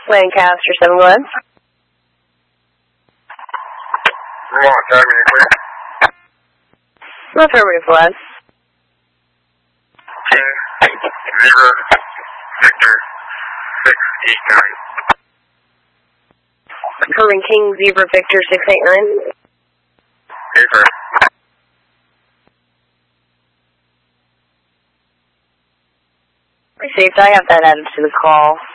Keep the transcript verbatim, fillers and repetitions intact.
Lancaster seven Glen. Vermont, Academy, clear. Affirmative, Glen. King, zero, Victor, six, eight, nine. Current King, Zebra, Victor, six eight nine. Paper. Received. I have that added to the call.